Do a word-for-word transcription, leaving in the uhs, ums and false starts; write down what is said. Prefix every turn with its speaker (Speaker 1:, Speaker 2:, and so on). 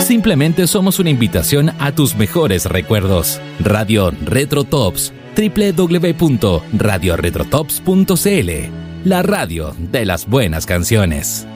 Speaker 1: Simplemente somos una invitación a tus mejores recuerdos. Radio Retro Tops, doble u doble u doble u punto radio retro tops punto c l, la radio de las buenas canciones.